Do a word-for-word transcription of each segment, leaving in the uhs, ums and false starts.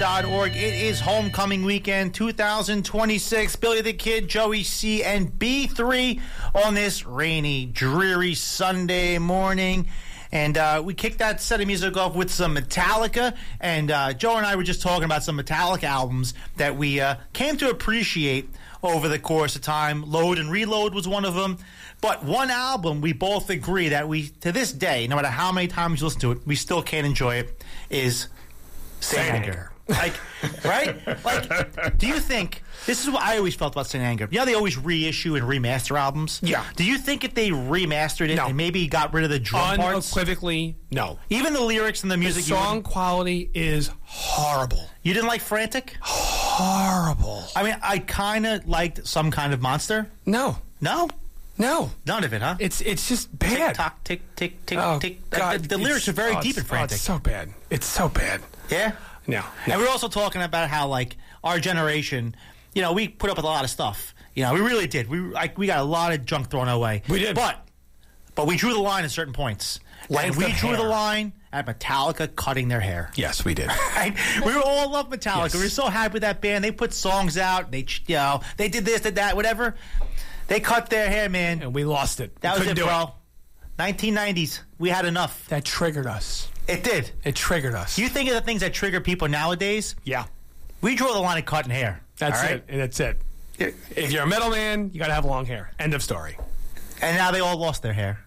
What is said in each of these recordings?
dot org. It is homecoming weekend two thousand twenty-six. Billy the Kid, Joey C, and B three on this rainy, dreary Sunday morning. And uh, we kicked that set of music off with some Metallica. And uh, Joe and I were just talking about some Metallica albums that we uh, came to appreciate over the course of time. Load and Reload was one of them. But one album we both agree that we, to this day, no matter how many times you listen to it, we still can't enjoy it, is Saint Anger. Like, right? Like, do you think, this is what I always felt about Saint Anger. You know, they always reissue and remaster albums? Yeah. Do you think if they remastered it No. and maybe got rid of the drum parts? Unequivocally, no. Even the lyrics and the The music. you song wouldn't- quality is horrible. You didn't like Frantic? Horrible. I mean, I kind of liked Some Kind of Monster. No. No? No. None of it, huh? It's it's just Tick bad. tock, tick, tick, tick, Oh, tick. God. The, the lyrics are It's- very oh, deep in it's- Frantic. Oh, it's so bad. It's so bad. Yeah? No. And we're also talking about how, like, our generation, you know, we put up with a lot of stuff. You know, we really did. We like, we got a lot of junk thrown our way. We did. But, but we drew the line at certain points. Length and we of drew hair. the line at Metallica cutting their hair. Yes, we did. Right? We were all love Metallica. Yes. We were so happy with that band. They put songs out. They, you know, they did this, did that, whatever. They cut their hair, man. And we lost it. That We was couldn't it, do bro. nineteen nineties. We had enough. That triggered us. It did. It triggered us. You think of the things that trigger people nowadays? yeah. We draw the line at cutting hair. That's all right? it. And that's it. If you're a metal man, you got to have long hair. End of story. And now they all lost their hair.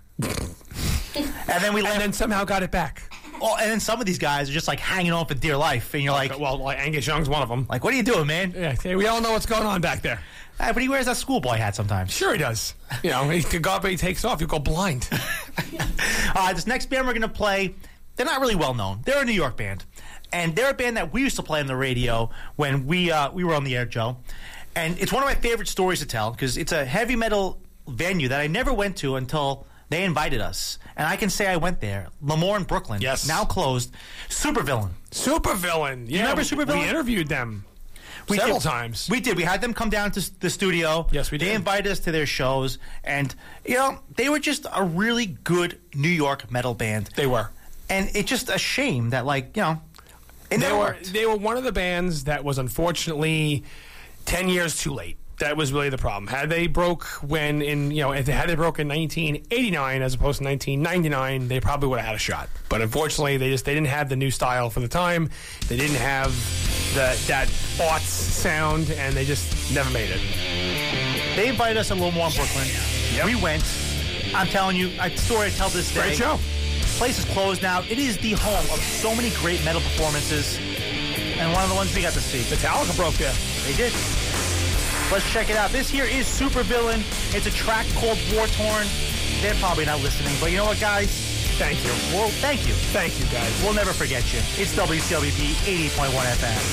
And then we And let then somehow got it back. oh, and then some of these guys are just like hanging on for dear life, and you're like, Well, like Angus Young's one of them. like, what are you doing, man? Yeah, see, we all know what's going on back there. Ah, but he wears that schoolboy hat sometimes. Sure he does. You know, he could go up and he takes off. You go blind. Uh, this next band we're going to play, they're not really well known. They're a New York band, and they're a band that we used to play on the radio when we uh, we were on the air, Joe. And it's one of my favorite stories to tell because it's a heavy metal venue that I never went to until they invited us. And I can say I went there. Lemoore in Brooklyn. Yes. Now closed. Supervillain. Supervillain. Yeah, remember we- Supervillain? We interviewed them We several did. times. We did. We had them come down to the studio. Yes, we did. They invited us to their shows. And, you know, they were just a really good New York metal band. They were. And it's just a shame that, like, you know, it They never were, worked. they were one of the bands that was unfortunately ten years too late. That was really the problem. Had they broke when in, you know, if they had they broke in nineteen eighty-nine as opposed to nineteen ninety-nine, they probably would have had a shot. But unfortunately, they just they didn't have the new style for the time. They didn't have the that aughts sound, and they just never made it. They invited us to Lemoore in Brooklyn. Yep. We went. I'm telling you, a story I tell this day. Great show. Place is closed now. It is the home of so many great metal performances. And one of the ones we got to see. Metallica broke there. They did. Let's check it out. This here is Supervillain. It's a track called War Torn. They're probably not listening, but you know what, guys? Thank you. Well, thank you. Thank you, guys. We'll never forget you. It's W C W P eighty point one F M.